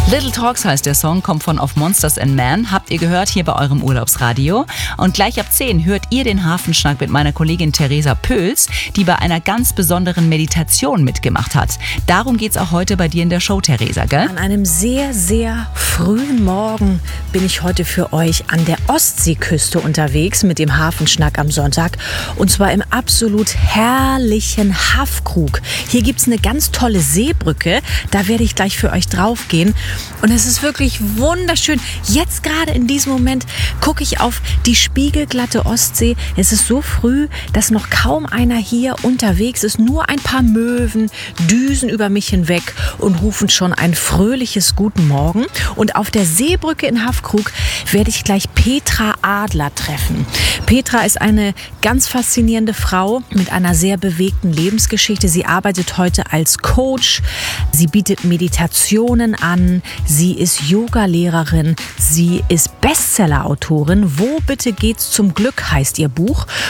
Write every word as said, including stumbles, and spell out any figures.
Little Talks heißt der Song, kommt von Of Monsters and Men. Habt ihr gehört hier bei eurem Urlaubsradio. Und gleich ab zehn hört ihr den Hafenschnack mit meiner Kollegin Theresa Pöls, die bei einer ganz besonderen Meditation mitgemacht hat. Darum geht's auch heute bei dir in der Show, Theresa, gell? An einem sehr, sehr frühen Morgen bin ich heute für euch an der Ostseeküste unterwegs mit dem Hafenschnack am Sonntag. Und zwar im absolut herrlichen Haffkrug. Hier gibt's eine ganz tolle Seebrücke. Da werde ich gleich für euch draufgehen. Und es ist wirklich wunderschön. Jetzt gerade in diesem Moment gucke ich auf die spiegelglatte Ostsee. Es ist so früh, dass noch kaum einer hier unterwegs ist. Nur ein paar Möwen düsen über mich hinweg und rufen schon ein fröhliches Guten Morgen. Und auf der Seebrücke in Haffkrug werde ich gleich Petra Adler treffen. Petra ist eine ganz faszinierende Frau mit einer sehr bewegten Lebensgeschichte. Sie arbeitet heute als Coach. Sie bietet Meditationen an. Sie ist Yoga-Lehrerin. Sie ist Bestseller-Autorin. Wo bitte geht's zum Glück heißt ihr Buch.